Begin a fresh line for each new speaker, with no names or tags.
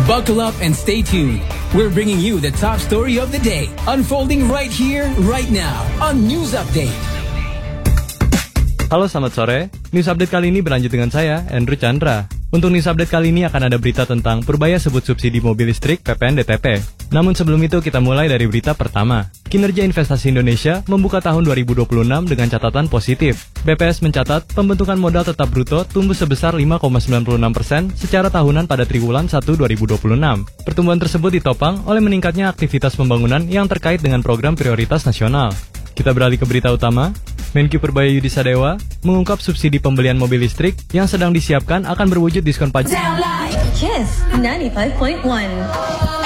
Buckle up and stay tuned. We're bringing you the top story of the day, unfolding right here, right now, on News Update.
Halo, selamat sore. News Update kali ini berlanjut dengan saya, Andrew Chandra. Untuk News Update kali ini akan ada berita tentang Purbaya sebut subsidi mobil listrik PPN DTP. Namun sebelum itu kita mulai dari berita pertama. Kinerja investasi Indonesia membuka tahun 2026 dengan catatan positif. BPS mencatat pembentukan modal tetap bruto tumbuh sebesar 5,96% secara tahunan pada triwulan 1 2026. Pertumbuhan tersebut ditopang oleh meningkatnya aktivitas pembangunan yang terkait dengan program prioritas nasional. Kita beralih ke berita utama. Menkyu Purbaya Yudi Sadewa mengungkap subsidi pembelian mobil listrik yang sedang disiapkan akan berwujud diskon pajak.
Kiss 95.1